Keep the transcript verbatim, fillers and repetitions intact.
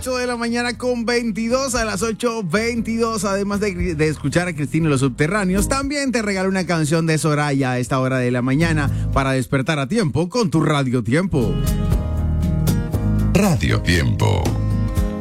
ocho de la mañana con veintidós, a las ocho veintidós, además de, de escuchar a Cristina y los Subterráneos, también te regalo una canción de Soraya a esta hora de la mañana para despertar a tiempo con tu Radio Tiempo. Radio Tiempo.